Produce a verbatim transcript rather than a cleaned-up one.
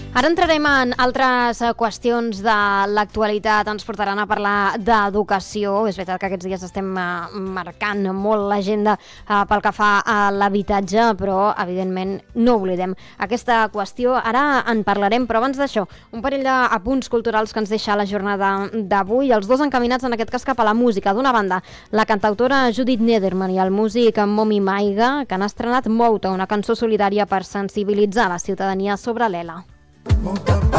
Ara entrarem en altres qüestions de l'actualitat, ens portaran a parlar d'educació. És veritat que aquests dies estem marcant molt l'agenda pel que fa a l'habitatge, però evidentment no oblidem aquesta qüestió. Ara en parlarem, però abans d'això, un parell d'apunts culturals que ens deixa la jornada d'avui, els dos encaminats en aquest cas cap a la música. D'una banda, la cantautora Judith Nederman i el músic Momi Maiga, que han estrenat Mouta, una cançó solidària per sensibilitzar la ciutadania sobre l'Ela.